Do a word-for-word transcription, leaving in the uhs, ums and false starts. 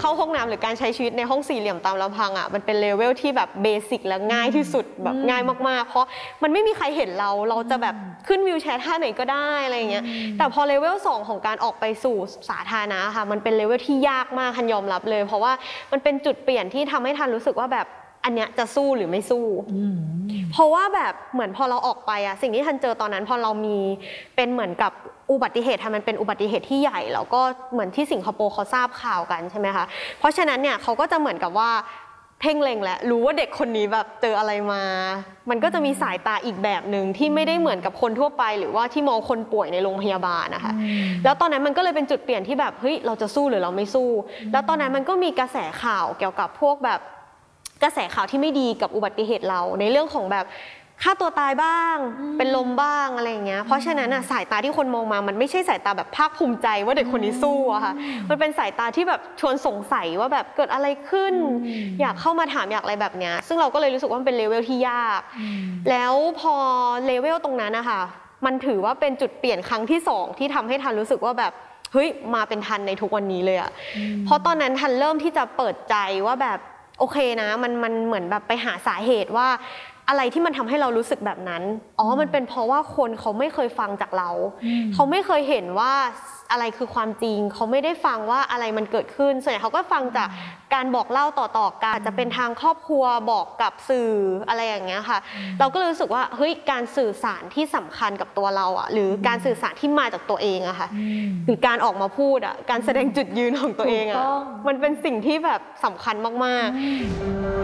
เข้าห้องน้ำหรือการใช้ชีวิตในห้องสี่เหลี่ยมตามลำพังอ่ะมันเป็นเลเวลที่แบบเบสิกและง่ายที่สุดแบบง่ายมากๆเพราะมันไม่มีใครเห็นเราเราจะแบบขึ้นวีลแชร์ท่าไหนก็ได้อะไรอย่างเงี้ยแต่พอเลเวลสองของการออกไปสู่สาธารณะค่ะมันเป็นเลเวลที่ยากมากทันยอมรับเลยเพราะว่ามันเป็นจุดเปลี่ยนที่ทำให้ทันรู้สึกว่าแบบอันเนี้ยจะสู้หรือไม่สู้เพราะว่าแบบเหมือนพอเราออกไปอะสิ่งที่ทันเจอตอนนั้นพอเรามีเป็นเหมือนกับอุบัติเหตุทำมันเป็นอุบัติเหตุที่ใหญ่แล้วก็เหมือนที่สิงคโปร์เขาทราบข่าวกันใช่ไหมคะเพราะฉะนั้นเนี่ยเขาก็จะเหมือนกับว่าเพ่งเล็งและรู้ว่าเด็กคนนี้แบบเจออะไรมามันก็จะมีสายตาอีกแบบหนึ่งที่ไม่ได้เหมือนกับคนทั่วไปหรือว่าที่มองคนป่วยในโรงพยาบาลนะคะแล้วตอนนั้นมันก็เลยเป็นจุดเปลี่ยนที่แบบเฮ้ยเราจะสู้หรือเราไม่สู้แล้วตอนนั้นมันก็มีกระแสข่าวเกี่ยวกับพวกแบบกระแสข่าวที่ไม่ดีกับอุบัติเหตุเราในเรื่องของแบบฆ่าตัวตายบ้างเป็นลมบ้างอะไรอย่างเงี้ยเพราะฉะนั้นอะสายตาที่คนมองมามันไม่ใช่สายตาแบบภาคภูมิใจว่าเด็กคนนี้สู้อะค่ะมันเป็นสายตาที่แบบชวนสงสัยว่าแบบเกิดอะไรขึ้นอยากเข้ามาถามอยากอะไรแบบเนี้ยซึ่งเราก็เลยรู้สึกว่ามันเป็นเลเวลที่ยากแล้วพอเลเวลตรงนั้นนะคะมันถือว่าเป็นจุดเปลี่ยนครั้งที่สองที่ทำให้ทันรู้สึกว่าแบบเฮ้ยมาเป็นทันในทุกวันนี้เลยอะเพราะตอนนั้นทันเริ่มที่จะเปิดใจว่าแบบโอเคนะมันมันเหมือนแบบไปหาสาเหตุว่าอะไรที่มันทำให้เรารู้สึกแบบนั้นอ๋อมันเป็นเพราะว่าคนเขาไม่เคยฟังจากเราเขาไม่เคยเห็นว่าอะไรคือความจริงเขาไม่ได้ฟังว่าอะไรมันเกิดขึ้นส่วนใหญ่เขาก็ฟังจากการบอกเล่าต่อๆกันอาจจะเป็นทางครอบครัวบอกกับสื่ออะไรอย่างเงี้ยค่ะเราก็รู้สึกว่าเฮ้ยการสื่อสารที่สำคัญกับตัวเราอ่ะหรือการสื่อสารที่มาจากตัวเองอะค่ะหรือการออกมาพูดอะการแสดงจุดยืนของตัวเองอะมันเป็นสิ่งที่แบบสำคัญมากๆ